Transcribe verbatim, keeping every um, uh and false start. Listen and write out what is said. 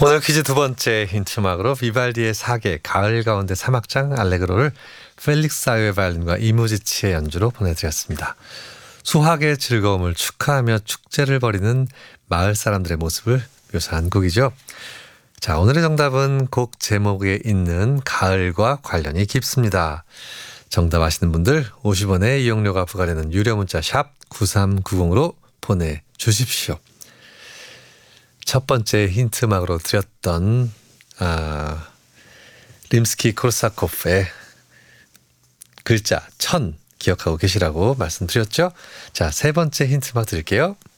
오늘 퀴즈 두 번째 힌트막으로 비발디의 사계 가을 가운데 사막장 알레그로를 펠릭스 아유의 바이올린과 이무지치의 연주로 보내드렸습니다. 수학의 즐거움을 축하하며 축제를 벌이는 마을 사람들의 모습을 묘사한 곡이죠. 자, 오늘의 정답은 곡 제목에 있는 가을과 관련이 깊습니다. 정답 아시는 분들 오십 원의 이용료가 부과되는 유료 문자 샵 구삼구공으로 보내주십시오. 첫 번째 힌트막으로 드렸던 아, 림스키 코르사코프의 글자 천 기억하고 계시라고 말씀드렸죠. 자, 세 번째 힌트막 드릴게요.